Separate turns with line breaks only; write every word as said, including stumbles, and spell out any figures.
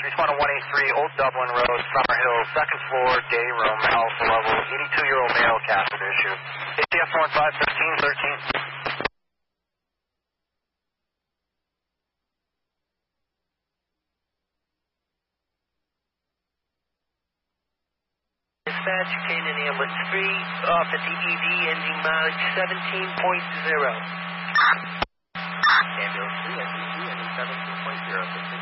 Responding one eighty-three, Old Dublin Road, Summerhill, second floor, day room, alpha level, eighty-two-year-old male, catheter issue. A T F one five thirteen thirteen.
Dispatch, Canaan Ambulance three, off at the E V, ending mileage seventeen point zero. Ambulance three, S E C, ending seventeen point zero.